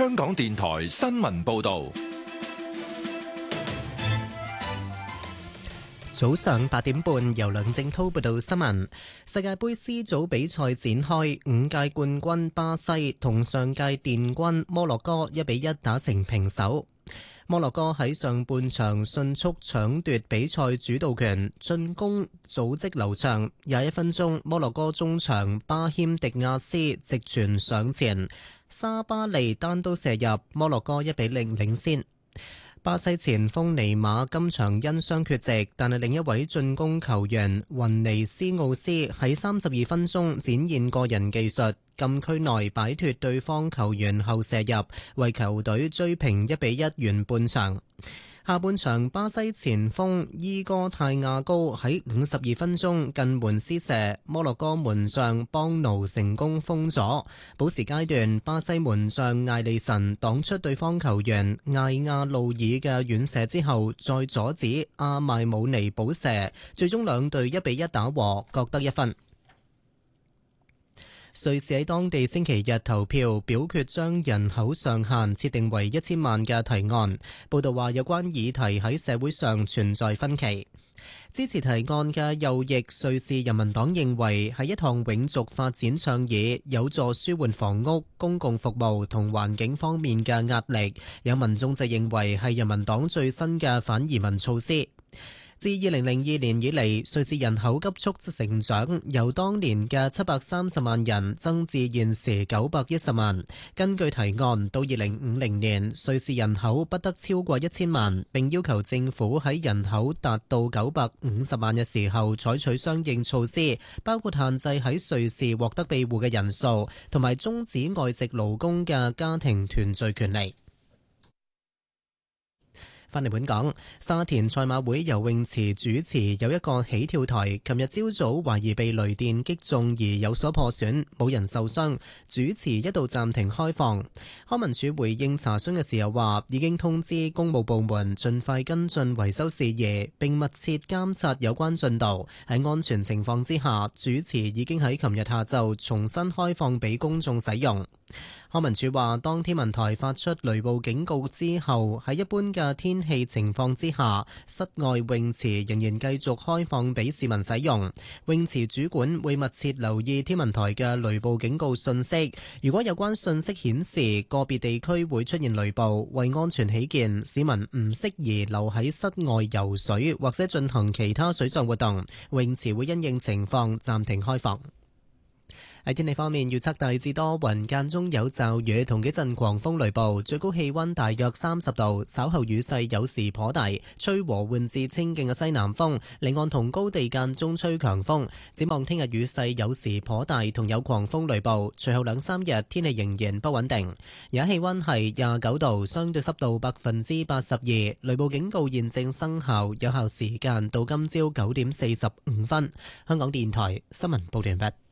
香港電台新聞報道。 早上8點半，由梁正濤報道新聞。世界盃 C 組比賽展開，5屆冠軍巴西同上屆殿軍摩洛哥1-1打成平手。摩洛哥喺上半場迅速搶奪比賽主導權，進攻組織流暢。21分鐘，摩洛哥中場巴謙迪亞斯直傳上前，沙巴利單刀射入，摩洛哥1-0領先。巴西前鋒尼馬今場因傷缺席，但係另一位進攻球員雲尼斯奧斯喺32分鐘展現個人技術，禁區內擺脫對方球員後射入，為球隊追平1-1完半場。下半場，巴西前鋒伊哥泰亞高喺52分鐘近門施射，摩洛哥門將邦奴成功封鎖。補時階段，巴西門將艾利臣擋出對方球員艾亞路爾嘅遠射之後，再阻止阿邁姆尼補射，最終兩隊1-1打和，各得一分。瑞士喺當地星期日投票表決將人口上限設定為1000萬嘅提案。報道話有關議題喺社會上存在分歧。支持提案嘅右翼瑞士人民黨認為係一項永續發展倡議，有助舒緩房屋、公共服務同環境方面嘅壓力。有民眾就認為係人民黨最新嘅反移民措施。自2002年以嚟，瑞士人口急速成長，由當年嘅730萬人增至現時910萬。根據提案，到2050年，瑞士人口不得超過1000萬，並要求政府喺人口達到950萬嘅時候採取相應措施，包括限制喺瑞士獲得庇護嘅人數，同埋終止外籍勞工嘅家庭團聚權利。返嚟本港，沙田賽馬會游泳池主池有一個起跳台，琴日朝早懷疑被雷電擊中而有所破損，冇人受傷，主池一度暫停開放。康文署回應查詢嘅時候話，已經通知公務部門盡快跟進維修事宜，並密切監察有關進度。喺安全情況之下，主池已經喺琴日下晝重新開放俾公眾使用。康文署話，當天文台發出雷暴警告之後，喺一般嘅天氣情況之下，室外泳池仍然繼續開放俾市民使用。泳池主管會密切留意天文台嘅雷暴警告信息，如果有關信息顯示個別地區會出現雷暴，為安全起見，市民唔適宜留喺室外游水或者進行其他水上活動，泳池會因應情況暫停開放。喺天氣方面，預測大致多雲，間中有驟雨同幾陣狂風雷暴，最高氣溫大約30度，稍後雨勢有時頗大，吹和緩至清勁嘅西南風，離岸同高地間中吹強風。展望聽日雨勢有時頗大，同有狂風雷暴，隨後2-3日天氣仍然不穩定。而家氣溫係29度，相對濕度82%，雷暴警告現正生效，有效時間到今朝9點45分。香港電台新聞報道完畢。